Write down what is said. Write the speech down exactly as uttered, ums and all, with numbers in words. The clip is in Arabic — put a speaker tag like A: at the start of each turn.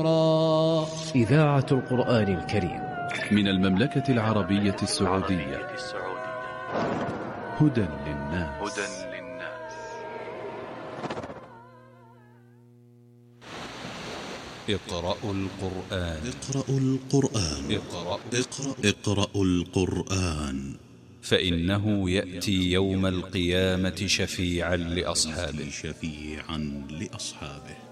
A: نورا.
B: إذاعة القرآن الكريم
C: من المملكة العربية السعودية. هدى للناس.
D: اقرأوا القرآن.
E: اقرأوا القرآن.
D: اقرأوا
E: اقرأ اقرأوا القرآن،
D: فإنه يأتي يوم القيامة شفيعا لأصحابه.
E: شفيعا لأصحابه.